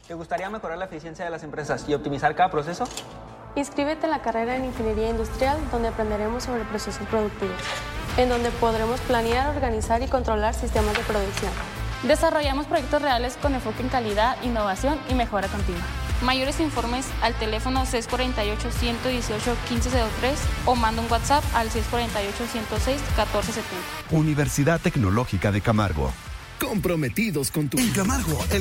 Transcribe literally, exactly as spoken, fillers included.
¿Te gustaría mejorar la eficiencia de las empresas y optimizar cada proceso? Inscríbete en la carrera en Ingeniería Industrial, donde aprenderemos sobre procesos productivos, en donde podremos planear, organizar y controlar sistemas de producción. Desarrollamos proyectos reales con enfoque en calidad, innovación y mejora continua. Mayores informes al teléfono seis cuatro ocho, uno uno ocho, uno cinco cero tres o manda un WhatsApp al seis cuatro ocho, uno cero seis, uno cuatro siete cero. Universidad Tecnológica de Camargo. Comprometidos con tu... En Camargo, el